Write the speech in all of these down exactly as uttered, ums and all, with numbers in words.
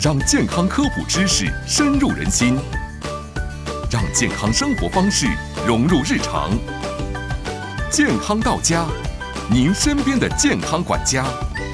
让健康科普知识深入人心，让健康生活方式融入日常。健康到家，您身边的健康管家。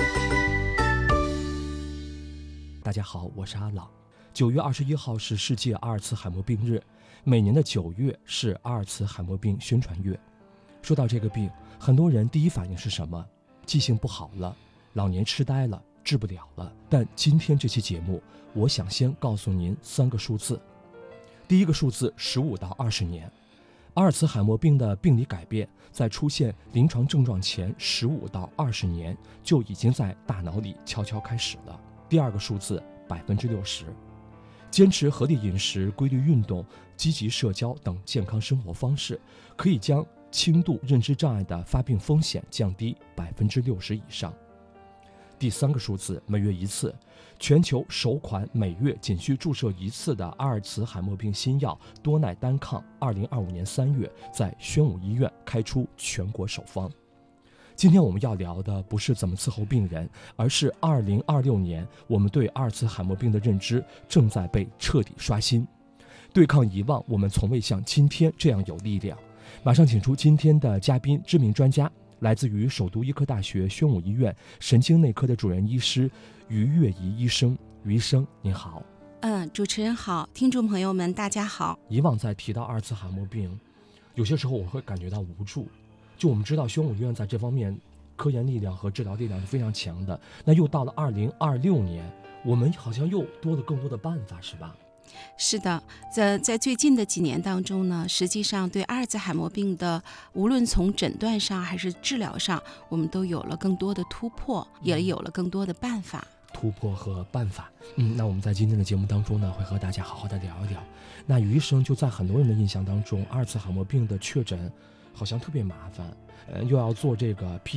大家好，我是阿朗。九月二十一号是世界阿尔茨海默病日，每年的九月是阿尔茨海默病宣传月。说到这个病，很多人第一反应是什么？记性不好了，老年痴呆了，治不了了。但今天这期节目，我想先告诉您三个数字。第一个数字十五到二十年，阿尔茨海默病的病理改变在出现临床症状前十五到二十年就已经在大脑里悄悄开始了。第二个数字百分之六十，坚持合理饮食、规律运动、积极社交等健康生活方式，可以将轻度认知障碍的发病风险降低百分之六十以上。第三个数字每月一次，全球首款每月仅需注射一次的阿尔茨海默病新药多奈单抗，二零二五年三月在宣武医院开出全国首方。今天我们要聊的不是怎么伺候病人，而是二零二六年我们对阿尔茨海默病的认知正在被彻底刷新。对抗遗忘，我们从未像今天这样有力量。马上请出今天的嘉宾，知名专家，来自于首都医科大学宣武医院神经内科的主任医师于月怡医生。于医生您好。 嗯，主持人好，听众朋友们大家好。 以往在提到阿尔茨海默病，有些时候我会感觉到无助。就我们知道宣武医院在这方面科研力量和治疗力量是非常强的，那又到了二零二六年，我们好像又多了更多的办法，是吧？ 是的，在在最近的几年当中呢，实际上对阿尔茨海默病的无论从诊断上还是治疗上，我们都有了更多的突破，也有了更多的办法。 突破和办法，嗯，那我们在今天的节目当中呢，会和大家好好的聊一聊。那于医生就在很多人的印象当中，阿尔茨海默病的确诊好像特别麻烦，呃，又要做这个 P